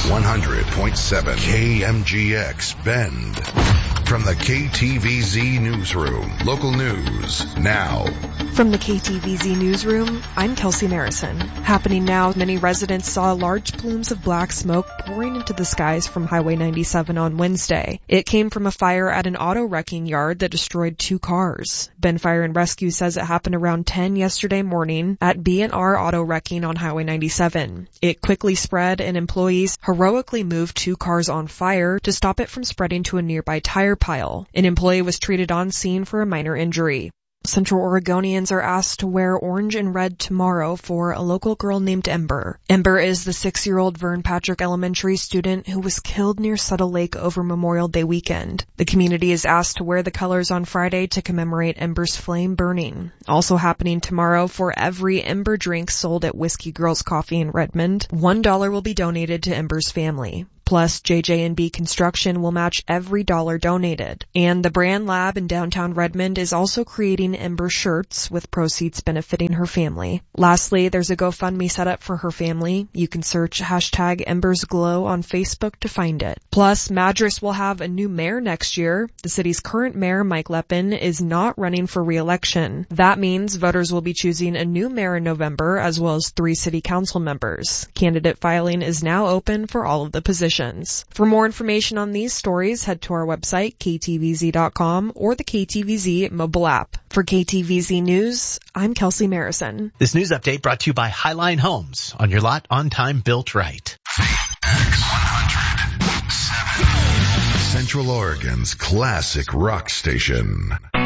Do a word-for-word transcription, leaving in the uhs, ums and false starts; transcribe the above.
one hundred point seven K M G X Bend. From the K T V Z Newsroom, local news now. From the K T V Z Newsroom, I'm Kelsey Marison. Happening now, many residents saw large plumes of black smoke pouring into the skies from Highway ninety-seven on Wednesday. It came from a fire at an auto wrecking yard that destroyed two cars. Bend Fire and Rescue says it happened around ten yesterday morning at B and R Auto Wrecking on Highway ninety-seven. It quickly spread and employees heroically moved two cars on fire to stop it from spreading to a nearby tire pile. An employee was treated on scene for a minor injury. Central Oregonians are asked to wear orange and red tomorrow for a local girl named Ember. Ember is the six-year-old Vern Patrick Elementary student who was killed near Settle Lake over Memorial Day weekend. The community is asked to wear the colors on Friday to commemorate Ember's flame burning. Also happening tomorrow, for every Ember drink sold at Whiskey Girls Coffee in Redmond, one dollar will be donated to Ember's family. Plus, J J and B Construction will match every dollar donated. And the Brand Lab in downtown Redmond is also creating Ember shirts with proceeds benefiting her family. Lastly, there's a GoFundMe set up for her family. You can search hashtag Embers Glow on Facebook to find it. Plus, Madras will have a new mayor next year. The city's current mayor, Mike Lepin, is not running for re-election. That means voters will be choosing a new mayor in November, as well as three city council members. Candidate filing is now open for all of the positions. For more information on these stories, head to our website, K T V Z dot com, or the K T V Z mobile app. For K T V Z News, I'm Kelsey Marison. This news update brought to you by Highline Homes. On your lot, on time, built right. X one hundred point seven. Central Oregon's classic rock station.